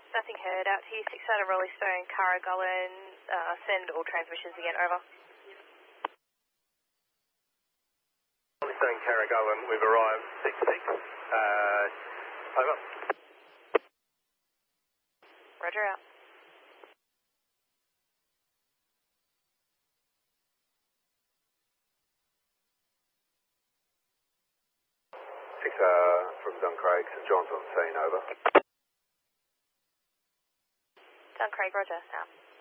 Nothing heard. Out here, 6 out of Rolling Stone, Carragullen. Send all transmissions again, over. Rolling Stone, Carragullen, we've arrived, 6-6. Over. Roger, out. From Duncraig, St John's on scene, over. Duncraig, roger, out.